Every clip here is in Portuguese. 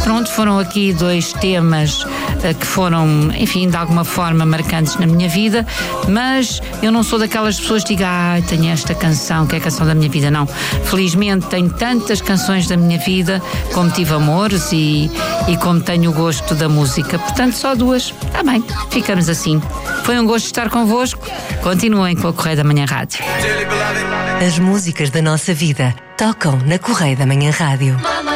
pronto, foram aqui 2 temas que foram, enfim, de alguma forma marcantes na minha vida, mas eu não sou daquelas pessoas que digam, tenho esta canção, que é a canção da minha vida. Não. Felizmente tenho tantas canções da minha vida, como tive amores e como tenho o gosto da música. Portanto, só 2. Está bem, ficamos assim. Foi um gosto estar convosco. Continuem com a Correio da Manhã Rádio. As músicas da nossa vida tocam na Correio da Manhã Rádio.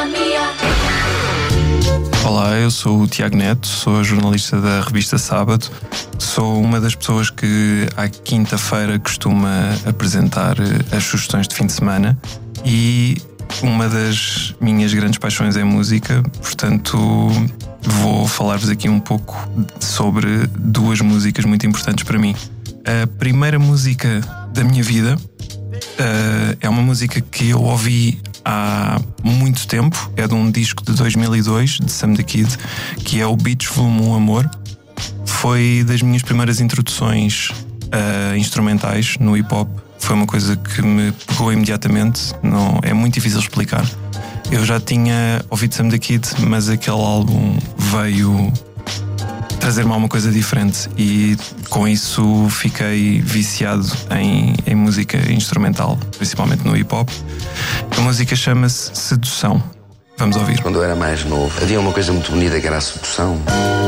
Olá, eu sou o Tiago Neto, sou jornalista da revista Sábado. Sou uma das pessoas que à quinta-feira costuma apresentar as sugestões de fim de semana e uma das minhas grandes paixões é a música, portanto vou falar-vos aqui um pouco sobre 2 músicas muito importantes para mim. A primeira música da minha vida é uma música que eu ouvi há muito tempo, é de um disco de 2002 de Sam the Kid, que é o Beach Volume 1 Amor. Foi das minhas primeiras introduções instrumentais no hip-hop. Foi uma coisa que me pegou imediatamente, não, é muito difícil explicar. Eu já tinha ouvido Sam the Kid, mas aquele álbum veio trazer-me alguma coisa diferente e com isso fiquei viciado em música instrumental, principalmente no hip-hop. A música chama-se Sedução. Vamos ouvir. Quando eu era mais novo, havia uma coisa muito bonita que era a sedução.